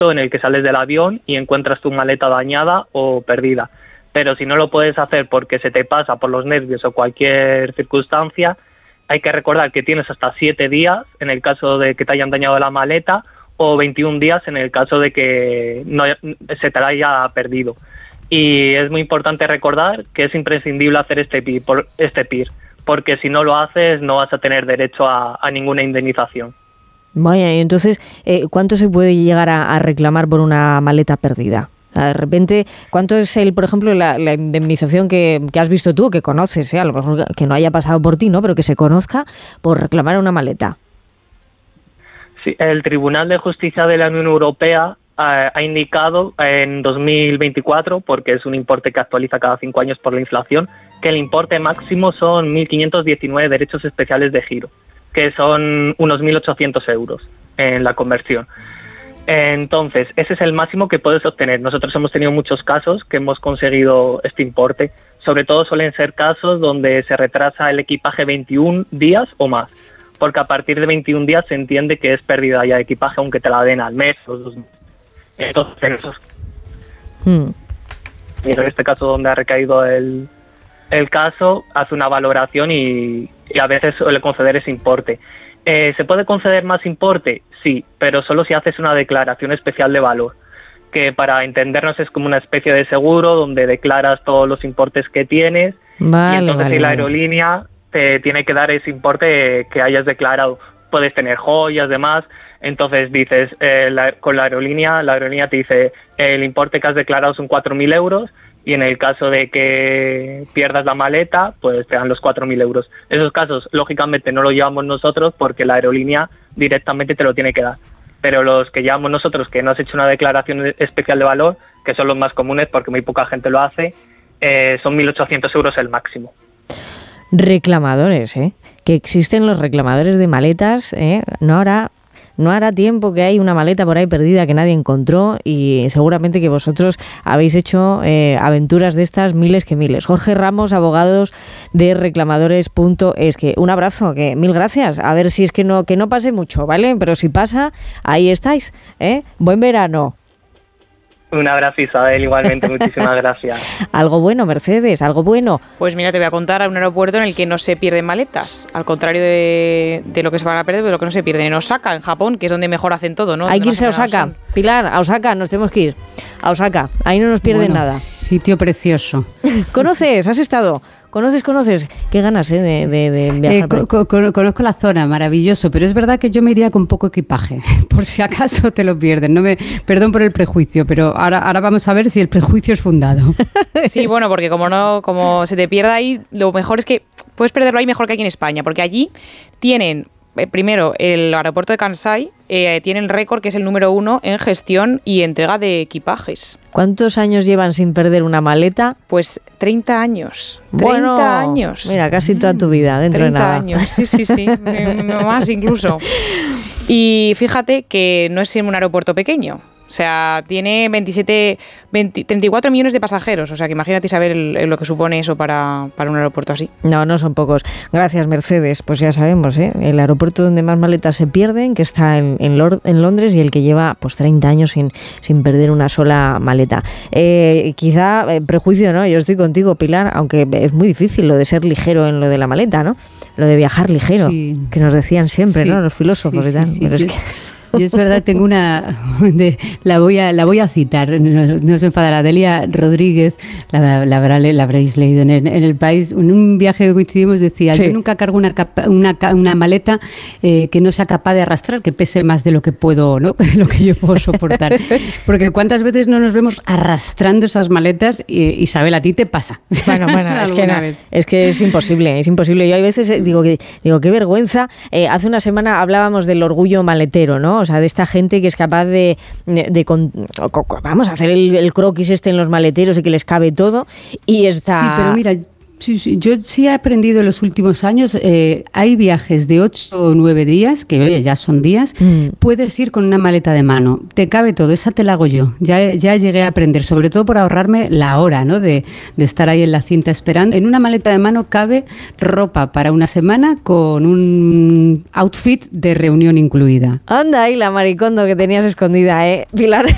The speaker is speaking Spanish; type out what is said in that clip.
en el que sales del avión y encuentras tu maleta dañada o perdida. Pero si no lo puedes hacer porque se te pasa por los nervios o cualquier circunstancia, hay que recordar que tienes hasta 7 días en el caso de que te hayan dañado la maleta o 21 días en el caso de que no se te la haya perdido. Y es muy importante recordar que es imprescindible hacer este PIR, porque si no lo haces no vas a tener derecho a ninguna indemnización. Vaya, y entonces, ¿cuánto se puede llegar a reclamar por una maleta perdida? De repente, ¿cuánto es, por ejemplo, la indemnización que has visto tú, que conoces, a lo mejor que no haya pasado por ti, ¿no? Pero que se conozca por reclamar una maleta? Sí, el Tribunal de Justicia de la Unión Europea ha indicado en 2024, porque es un importe que actualiza cada 5 años por la inflación, que el importe máximo son 1.519 derechos especiales de giro, que son unos 1.800 euros en la conversión. Entonces, ese es el máximo que puedes obtener. Nosotros hemos tenido muchos casos que hemos conseguido este importe. Sobre todo suelen ser casos donde se retrasa el equipaje 21 días o más, porque a partir de 21 días se entiende que es pérdida ya de equipaje, aunque te la den al mes o 2 meses. Entonces, y en este caso donde ha recaído el caso, hace una valoración y a veces suele conceder ese importe. ¿Se puede conceder más importe? Sí, pero solo si haces una declaración especial de valor, que para entendernos es como una especie de seguro donde declaras todos los importes que tienes, y entonces la aerolínea te tiene que dar ese importe que hayas declarado. Puedes tener joyas, demás, entonces dices, con la aerolínea te dice, el importe que has declarado son 4.000 euros, y en el caso de que pierdas la maleta, pues te dan los 4.000 euros. Esos casos, lógicamente, no los llevamos nosotros porque la aerolínea directamente te lo tiene que dar. Pero los que llevamos nosotros, que no has hecho una declaración especial de valor, que son los más comunes porque muy poca gente lo hace, son 1.800 euros el máximo. Reclamadores, que existen los reclamadores de maletas, No hará tiempo que hay una maleta por ahí perdida que nadie encontró, y seguramente que vosotros habéis hecho aventuras de estas miles que miles. Jorge Ramos, abogados de reclamadores.es. Un abrazo, que mil gracias. A ver si es que no pase mucho, ¿vale? Pero si pasa, ahí estáis, Buen verano. Un abrazo, Isabel, igualmente, muchísimas gracias. Algo bueno, Mercedes, algo bueno. Pues mira, te voy a contar a un aeropuerto en el que no se pierden maletas, al contrario de lo que se van a perder, pero lo que no se pierden. En Osaka, en Japón, que es donde mejor hacen todo, ¿no? Hay que irse a Osaka. Pilar, a Osaka, nos tenemos que ir. A Osaka, ahí no nos pierden nada. Sitio precioso. ¿Conoces? ¿Has estado? ¿Conoces? Qué ganas, de viajar. Conozco la zona, maravilloso, pero es verdad que yo me iría con poco equipaje, por si acaso te lo pierden. Perdón por el prejuicio, pero ahora vamos a ver si el prejuicio es fundado. Sí, bueno, porque como se te pierda ahí, lo mejor es que puedes perderlo ahí mejor que aquí en España, porque allí tienen... Primero, el aeropuerto de Kansai tiene el récord, que es el número 1 en gestión y entrega de equipajes. ¿Cuántos años llevan sin perder una maleta? Pues 30 años. 30 años. Mira, casi toda tu vida, dentro de nada. 30 años, sí. Más incluso. Y fíjate que no es un aeropuerto pequeño. O sea, tiene 34 millones de pasajeros. O sea, que imagínate saber lo que supone eso para un aeropuerto así. No son pocos. Gracias, Mercedes. Pues ya sabemos, el aeropuerto donde más maletas se pierden, que está en Londres, y el que lleva pues 30 años sin perder una sola maleta. Quizá prejuicio, ¿no? Yo estoy contigo, Pilar, aunque es muy difícil lo de ser ligero en lo de la maleta, ¿no? Lo de viajar ligero, que nos decían siempre, ¿no? Los filósofos y tal. Pero es que... Yo es verdad, tengo una... la voy a citar, no se enfadará. Delia Rodríguez, la habréis leído en El País. En un viaje que coincidimos decía, yo nunca cargo una maleta que no sea capaz de arrastrar, que pese más de lo que puedo, ¿no? De lo que yo puedo soportar. Porque cuántas veces no nos vemos arrastrando esas maletas, Isabel, a ti te pasa. Bueno, es que es imposible. Yo hay veces digo qué vergüenza. Hace una semana hablábamos del orgullo maletero, ¿no? O sea, de esta gente que es capaz de vamos a hacer el croquis en los maleteros y que les cabe todo, y está... Sí, pero mira... Sí, yo sí he aprendido en los últimos años, hay viajes de 8 o 9 días, que oye, ya son días, puedes ir con una maleta de mano, te cabe todo, esa te la hago yo, ya llegué a aprender, sobre todo por ahorrarme la hora, ¿no? de estar ahí en la cinta esperando. En una maleta de mano cabe ropa para una semana con un outfit de reunión incluida. Anda ahí la maricondo que tenías escondida, Pilar.